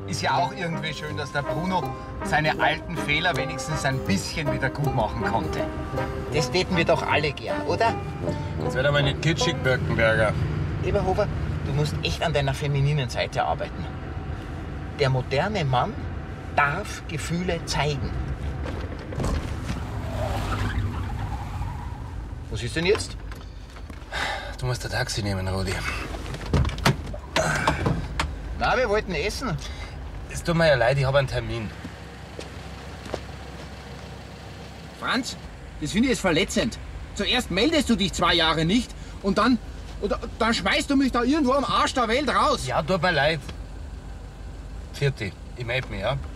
ist ja auch irgendwie schön, dass der Bruno seine alten Fehler wenigstens ein bisschen wieder gut machen konnte. Das täten wir doch alle gern, oder? Jetzt wird aber nicht kitschig, Birkenberger. Eberhofer, du musst echt an deiner femininen Seite arbeiten. Der moderne Mann darf Gefühle zeigen. Was ist denn jetzt? Du musst ein Taxi nehmen, Rudi. Na, wir wollten essen. Es tut mir ja leid, ich habe einen Termin. Franz, das finde ich jetzt verletzend. Zuerst meldest du dich 2 Jahre nicht und dann schmeißt du mich da irgendwo am Arsch der Welt raus. Ja, tut mir leid. Vierte, ich melde mich, ja?